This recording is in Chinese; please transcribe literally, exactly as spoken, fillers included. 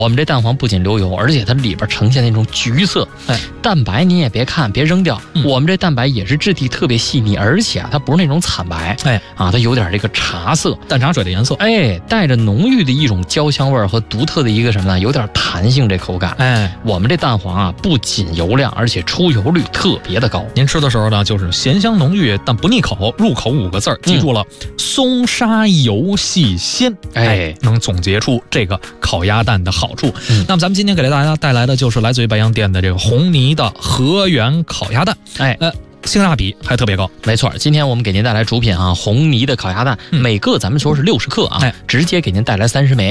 我们这蛋黄不仅流油，而且它里边呈现那种橘色。 哎， 蛋白你也别看，别扔掉。嗯、我们这蛋白也是质地特别细腻，而且啊，它不是那种惨白。 哎， 啊，它有点这个茶色， 淡茶水的颜色。 哎，带着浓郁的一种焦香味和独特的一个什么呢？有点弹性这口感。 哎， 我们这蛋黄啊，不仅油亮，而且出油率特别的高。 您吃的时候呢，就是咸香浓郁，但不腻口，入口五个字儿，记住了，嗯、松沙油细鲜。哎，能总结出这个烤鸭蛋的好处。嗯、那么咱们今天给大家带来的就是来自于白洋淀的这个红泥的河源烤鸭蛋。哎，呃。性价比还特别高， 没错。今天我们给您带来主品啊，红泥的烤鸭蛋，嗯、每个咱们说是六十克啊，哎、直接给您带来三十枚。